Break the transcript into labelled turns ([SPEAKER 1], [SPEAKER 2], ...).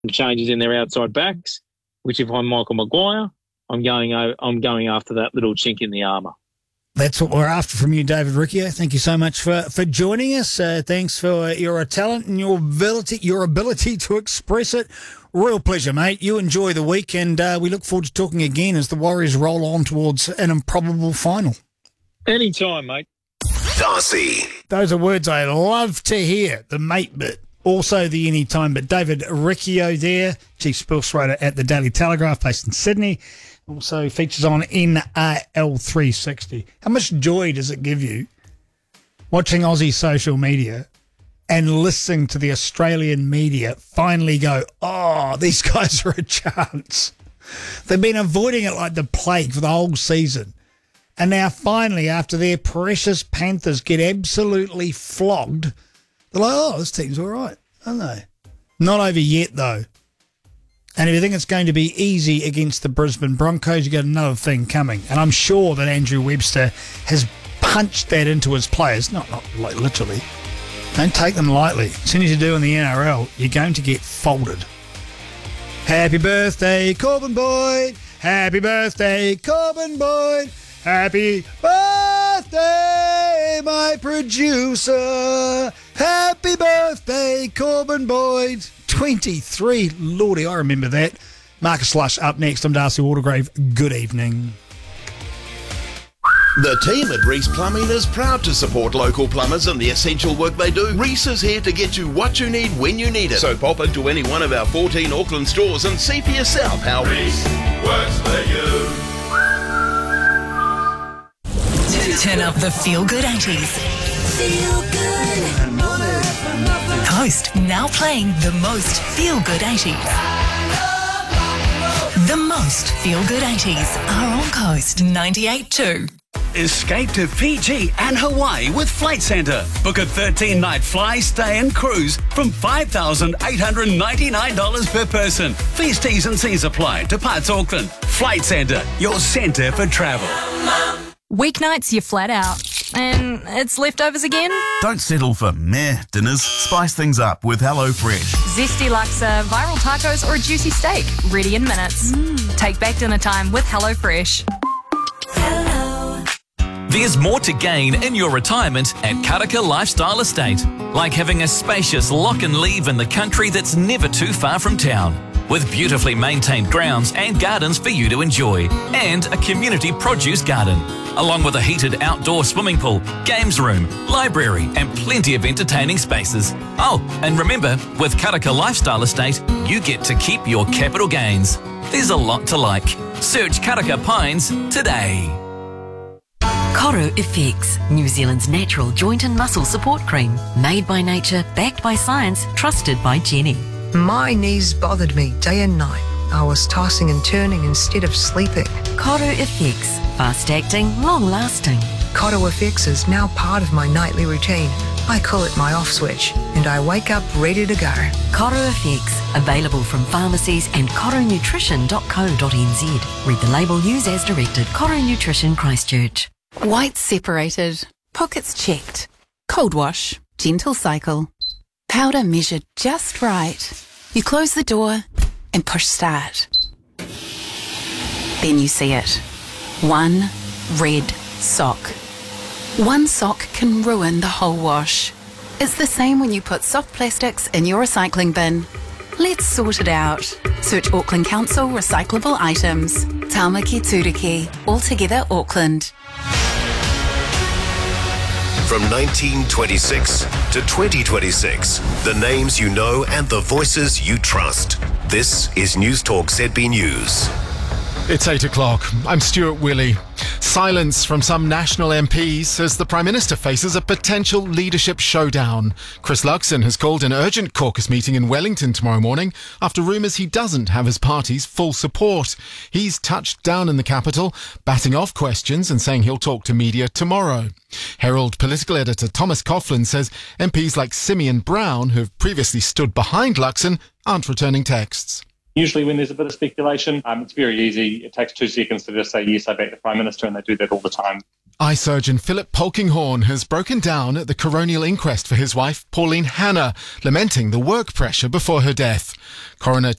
[SPEAKER 1] changes in their outside backs, which if I'm Michael Maguire, I'm going after that little chink in the armour.
[SPEAKER 2] That's what we're after from you, David Riccio. Thank you so much for joining us. Thanks for your talent and your ability to express it. Real pleasure, mate. You enjoy the week, and we look forward to talking again as the Warriors roll on towards an improbable final.
[SPEAKER 1] Anytime, mate.
[SPEAKER 3] Darcy.
[SPEAKER 2] Those are words I love to hear, the mate bit. Also the anytime, but David Riccio there, Chief Sports Writer at the Daily Telegraph based in Sydney. Also features on NRL 360. How much joy does it give you watching Aussie social media and listening to the Australian media finally go, oh, these guys are a chance. They've been avoiding it like the plague for the whole season. And now finally, after their precious Panthers get absolutely flogged, they're like, oh, this team's all right, aren't they? Not over yet, though. And if you think it's going to be easy against the Brisbane Broncos, you got another thing coming. And I'm sure that Andrew Webster has punched that into his players. Not like literally. Don't take them lightly. As soon as you do in the NRL, you're going to get folded. Happy birthday, Corbin Boyd. Happy birthday, Corbin Boyd. Happy birthday, my producer. Happy birthday, Corbin Boyd. 23. Lordy, I remember that. Marcus Lush up next. I'm Darcy Watergrave. Good evening.
[SPEAKER 3] The team at Reese Plumbing is proud to support local plumbers and the essential work they do. Reese is here to get you what you need when you need it. So pop into any one of our 14 Auckland stores and see for yourself how Reese works for you.
[SPEAKER 4] Turn up the Feel Good 80s. Feel Good. Coast now playing the most Feel Good 80s. The most Feel Good 80s are on Coast 98.2.
[SPEAKER 5] Escape to Fiji and Hawaii with Flight Centre. Book a 13-night fly, stay and cruise from $5,899 per person. Fees, T's and C's apply. Departs Auckland. Flight Centre, your centre for travel.
[SPEAKER 6] Weeknights, you're flat out. And it's leftovers again?
[SPEAKER 7] Don't settle for meh dinners. Spice things up with HelloFresh.
[SPEAKER 6] Zesty laksa, viral tacos, or a juicy steak. Ready in minutes. Take back dinner time with HelloFresh.
[SPEAKER 8] There's more to gain in your retirement at Karaka Lifestyle Estate. Like having a spacious lock and leave in the country that's never too far from town. With beautifully maintained grounds and gardens for you to enjoy. And a community produce garden. Along with a heated outdoor swimming pool, games room, library and plenty of entertaining spaces. Oh, and remember, with Karaka Lifestyle Estate, you get to keep your capital gains. There's a lot to like. Search Karaka Pines today.
[SPEAKER 9] Koru FX, New Zealand's natural joint and muscle support cream. Made by nature, backed by science, trusted by Jenny.
[SPEAKER 10] My knees bothered me day and night. I was tossing and turning instead of sleeping.
[SPEAKER 9] Koru FX, fast-acting, long-lasting.
[SPEAKER 10] Koru FX is now part of my nightly routine. I call it my off switch, and I wake up ready to go.
[SPEAKER 9] Koru FX, available from pharmacies and korunutrition.co.nz. Read the label, use as directed. Koru Nutrition, Christchurch.
[SPEAKER 11] Whites separated, pockets checked, cold wash, gentle cycle, powder measured just right. You close the door and push start. Then you see it. One red sock. One sock can ruin the whole wash. It's the same when you put soft plastics in your recycling bin. Let's sort it out. Search Auckland Council recyclable items. Tāmaki Turiki, altogether Auckland.
[SPEAKER 3] From 1926 to 2026, the names you know and the voices you trust. This is News Talk ZB News.
[SPEAKER 12] It's 8 o'clock. I'm Stuart Willey. Silence from some national MPs as the Prime Minister faces a potential leadership showdown. Chris Luxon has called an urgent caucus meeting in Wellington tomorrow morning after rumours he doesn't have his party's full support. He's touched down in the capital, batting off questions and saying he'll talk to media tomorrow. Herald political editor Thomas Coughlin says MPs like Simeon Brown, who have previously stood behind Luxon, aren't returning texts.
[SPEAKER 13] Usually when there's a bit of speculation, it's very easy. It takes 2 seconds to just say, yes, I back the Prime Minister, and they do that all the time.
[SPEAKER 12] Eye surgeon Philip Polkinghorne has broken down at the coronial inquest for his wife, Pauline Hanna, lamenting the work pressure before her death. Coroner